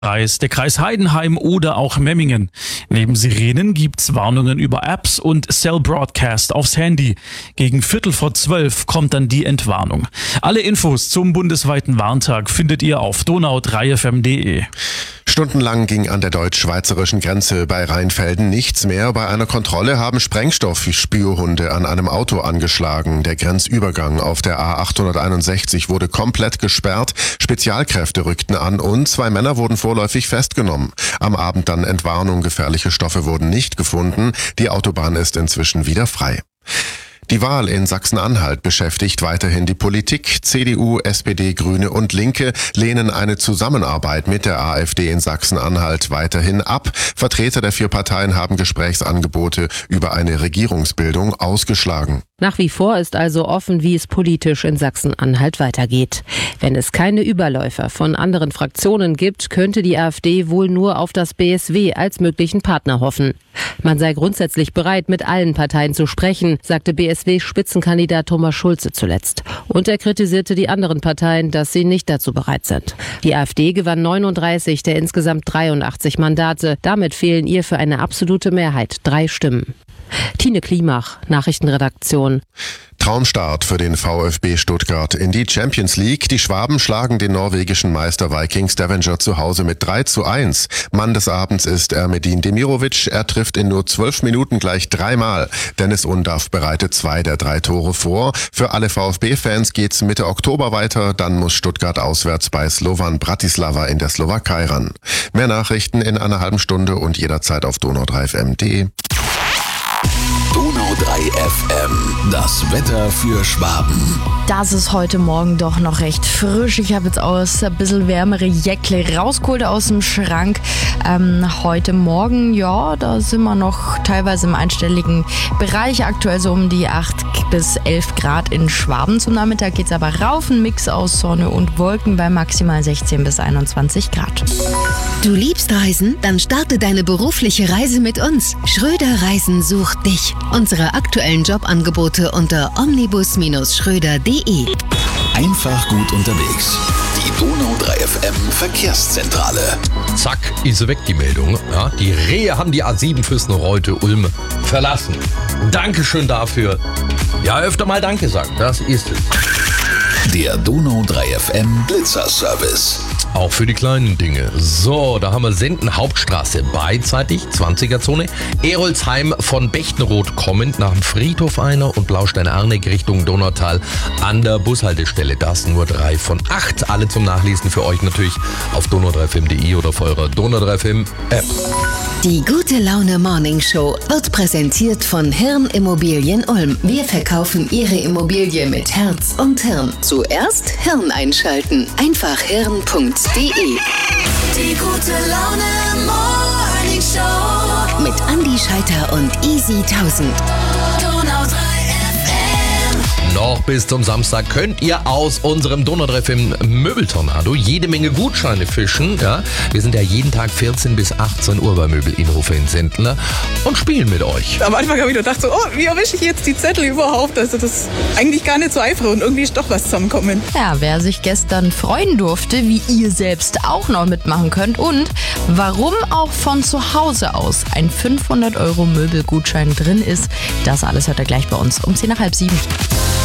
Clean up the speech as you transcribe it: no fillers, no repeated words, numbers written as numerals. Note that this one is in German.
Der Kreis Heidenheim oder auch Memmingen. Neben Sirenen gibt's Warnungen über Apps und Cell Broadcast aufs Handy. Gegen 11:45 kommt dann die Entwarnung. Alle Infos zum bundesweiten Warntag findet ihr auf donau3fm.de. Stundenlang ging an der deutsch-schweizerischen Grenze bei Rheinfelden nichts mehr. Bei einer Kontrolle haben Sprengstoffspürhunde an einem Auto angeschlagen. Der Grenzübergang auf der A861 wurde komplett gesperrt. Spezialkräfte rückten an und 2 Männer wurden vorläufig festgenommen. Am Abend dann Entwarnung, gefährliche Stoffe wurden nicht gefunden. Die Autobahn ist inzwischen wieder frei. Die Wahl in Sachsen-Anhalt beschäftigt weiterhin die Politik. CDU, SPD, Grüne und Linke lehnen eine Zusammenarbeit mit der AfD in Sachsen-Anhalt weiterhin ab. Vertreter der 4 Parteien haben Gesprächsangebote über eine Regierungsbildung ausgeschlagen. Nach wie vor ist also offen, wie es politisch in Sachsen-Anhalt weitergeht. Wenn es keine Überläufer von anderen Fraktionen gibt, könnte die AfD wohl nur auf das BSW als möglichen Partner hoffen. Man sei grundsätzlich bereit, mit allen Parteien zu sprechen, sagte BSW-Spitzenkandidat Thomas Schulze zuletzt. Und er kritisierte die anderen Parteien, dass sie nicht dazu bereit sind. Die AfD gewann 39 der insgesamt 83 Mandate. Damit fehlen ihr für eine absolute Mehrheit 3 Stimmen. Tine Klimach, Nachrichtenredaktion. Traumstart für den VfB Stuttgart in die Champions League. Die Schwaben schlagen den norwegischen Meister Viking Stavanger zu Hause mit 3:1. Mann des Abends ist Ermedin Demirovic. Er trifft in nur 12 Minuten gleich 3-mal. Dennis Undaff bereitet 2 der 3 Tore vor. Für alle VfB-Fans geht's Mitte Oktober weiter. Dann muss Stuttgart auswärts bei Slovan Bratislava in der Slowakei ran. Mehr Nachrichten in einer halben Stunde und jederzeit auf donau3fm.de. Donau 3 FM, das Wetter für Schwaben. Das ist heute Morgen doch noch recht frisch. Ich habe jetzt aus ein bisschen wärmere Jäckle rausgeholt aus dem Schrank. Heute Morgen, ja, da sind wir noch teilweise im einstelligen Bereich. Aktuell so um die 8 bis 11 Grad in Schwaben. Zum Nachmittag geht es aber rauf. Ein Mix aus Sonne und Wolken bei maximal 16 bis 21 Grad. Du liebst Reisen? Dann starte deine berufliche Reise mit uns. Schröder Reisen sucht dich. Unsere aktuellen Jobangebote unter omnibus-schröder.de. Einfach gut unterwegs. Die Donau 3 FM Verkehrszentrale. Zack, ist sie weg, die Meldung. Ja, die Rehe haben die A7 Füssen-Reute-Ulm verlassen. Dankeschön dafür. Ja, öfter mal Danke sagen, das ist es. Der Donau 3 FM Blitzerservice. Auch für die kleinen Dinge. So, da haben wir Senden Hauptstraße beidseitig, 20er-Zone. Erolsheim von Bechtenroth kommend nach dem Friedhof einer und Blaustein-Arneck Richtung Donautal an der Bushaltestelle. Das nur 3 von 8. Alle zum Nachlesen für euch natürlich auf donau3fm.de oder auf eurer Donau 3 FM App. Die Gute Laune Morning Show wird präsentiert von Hirn Immobilien Ulm. Wir verkaufen Ihre Immobilie mit Herz und Hirn. Zuerst Hirn einschalten. Einfach hirn.de. Die Gute Laune Morning Show mit Andi Scheiter und Easy 1000. Donau 3 FM. Noch bis zum Samstag könnt ihr aus unserem Donau 3 FM Möbeltornado jede Menge Gutscheine fischen. Ja? Wir sind ja jeden Tag 14 bis 18 Uhr bei Möbelinhofe in Sendler und spielen mit euch. Am Anfang habe ich nur gedacht, wie erwische ich jetzt die Zettel überhaupt? Also das ist eigentlich gar nicht so einfach und irgendwie ist doch was zusammengekommen. Ja, wer sich gestern freuen durfte, wie ihr selbst auch noch mitmachen könnt und warum auch von zu Hause aus ein 500 € Möbelgutschein drin ist, das alles hört ihr gleich bei uns um 6:10.